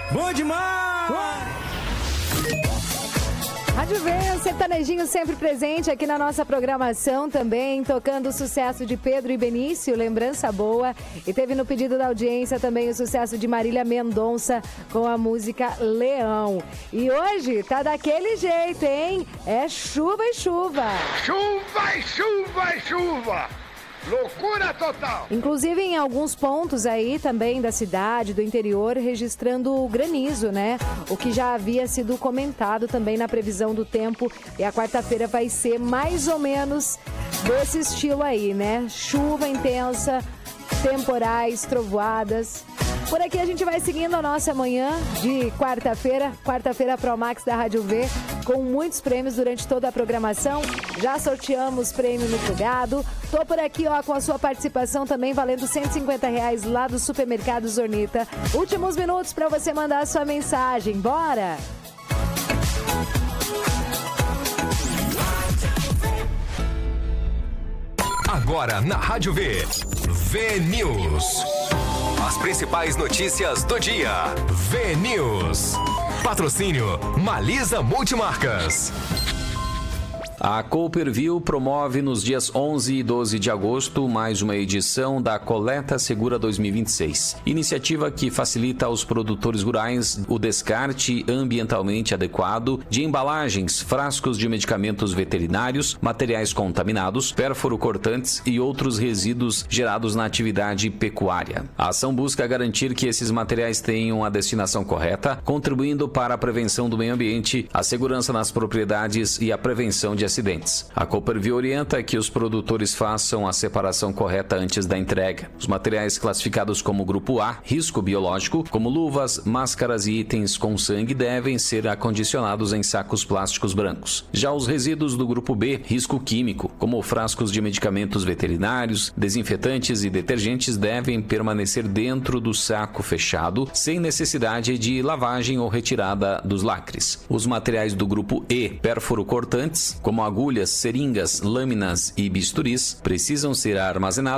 Bom demais! Rádio V, sertanejinho sempre presente aqui na nossa programação também, tocando o sucesso de Pedro e Benício, Lembrança Boa. E teve no pedido da audiência também o sucesso de Marília Mendonça com a música Leão. E hoje tá daquele jeito, hein? É chuva e chuva. Chuva e chuva e chuva. Loucura total! Inclusive em alguns pontos aí também da cidade, do interior, registrando granizo, né? O que já havia sido comentado também na previsão do tempo. E a quarta-feira vai ser mais ou menos desse estilo aí, né? Chuva intensa, temporais, trovoadas. Por aqui a gente vai seguindo a nossa manhã de quarta-feira Pro Max da Rádio V, com muitos prêmios durante toda a programação. Já sorteamos prêmio no Plugado. Tô por aqui, ó, com a sua participação também, valendo R$150 lá do Supermercado Zornita. Últimos minutos para você mandar a sua mensagem. Bora! Agora na Rádio V, V-News. As principais notícias do dia. V-News. Patrocínio Malisa Multimarcas. A Cooperville promove nos dias 11 e 12 de agosto mais uma edição da Coleta Segura 2026. Iniciativa que facilita aos produtores rurais o descarte ambientalmente adequado de embalagens, frascos de medicamentos veterinários, materiais contaminados, pérfuro-cortantes e outros resíduos gerados na atividade pecuária. A ação busca garantir que esses materiais tenham a destinação correta, contribuindo para a prevenção do meio ambiente, a segurança nas propriedades e a prevenção de acidentes. A Cooperville orienta que os produtores façam a separação correta antes da entrega. Os materiais classificados como grupo A, risco biológico, como luvas, máscaras e itens com sangue, devem ser acondicionados em sacos plásticos brancos. Já os resíduos do grupo B, risco químico, como frascos de medicamentos veterinários, desinfetantes e detergentes, devem permanecer dentro do saco fechado, sem necessidade de lavagem ou retirada dos lacres. Os materiais do grupo E, pérfuro-cortantes, como agulhas, seringas, lâminas e bisturis, precisam ser armazenados